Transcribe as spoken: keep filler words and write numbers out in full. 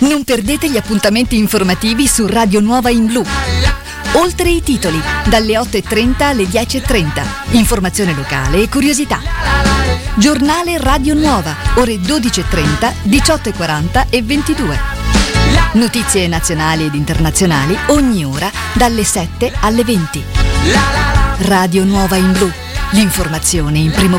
Non perdete gli appuntamenti informativi su Radio Nuova in Blu. Oltre i titoli, dalle otto e trenta alle dieci e trenta. Informazione locale e curiosità. Giornale Radio Nuova, ore dodici e trenta, diciotto e quaranta e ventidue. Notizie nazionali ed internazionali ogni ora dalle sette alle venti. Radio Nuova in Blu, l'informazione in primo piano.